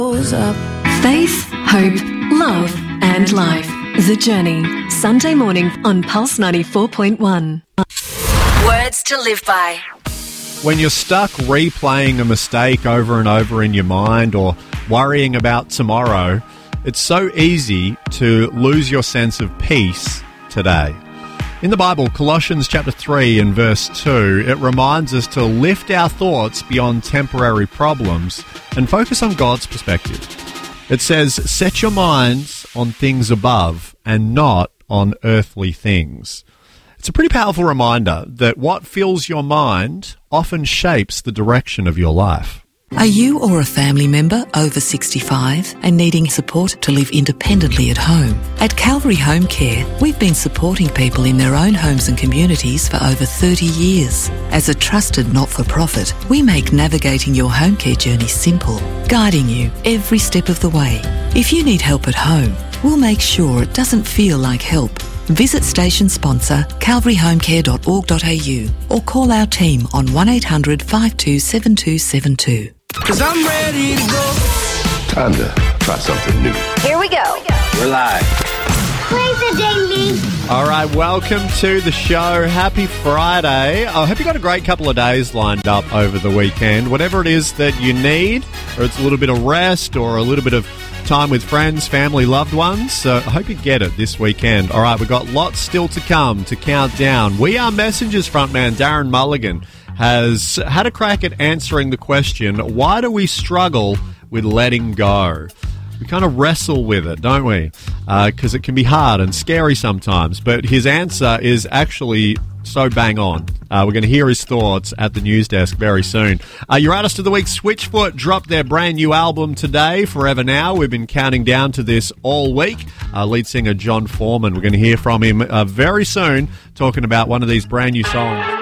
Faith, hope, love and life. The Journey. Sunday morning on Pulse 94.1. Words to live by. When you're stuck replaying a mistake over and over in your mind or worrying about tomorrow, it's so easy to lose your sense of peace today. In the Bible, Colossians chapter 3 and verse 2, it reminds us to lift our thoughts beyond temporary problems and focus on God's perspective. It says, set your minds on things above and not on earthly things. It's a pretty powerful reminder that what fills your mind often shapes the direction of your life. Are you or a family member over 65 and needing support to live independently at home? At Calvary Home Care, we've been supporting people in their own homes and communities for over 30 years. As a trusted not-for-profit, we make navigating your home care journey simple, guiding you every step of the way. If you need help at home, we'll make sure it doesn't feel like help. Visit station sponsor calvaryhomecare.org.au or call our team on 1800 527272. 'Cause I'm ready to go. Time to try something new. Here we go. We're live. Play the daily. All right, welcome to the show. Happy Friday. I hope you got a great couple of days lined up over the weekend. Whatever it is that you need, or it's a little bit of rest or a little bit of time with friends, family, loved ones. So I hope you get it this weekend. All right, we've got lots still to come to count down. We Are Messengers frontman Darren Mulligan has had a crack at answering the question, why do we struggle with letting go? We kind of wrestle with it, don't we? Because it can be hard and scary sometimes. But his answer is actually so bang on. We're going to hear his thoughts at the news desk very soon. Your artist of the week, Switchfoot, dropped their brand new album today, Forever Now. We've been counting down to this all week. Lead singer John Foreman, we're going to hear from him very soon, talking about one of these brand new songs.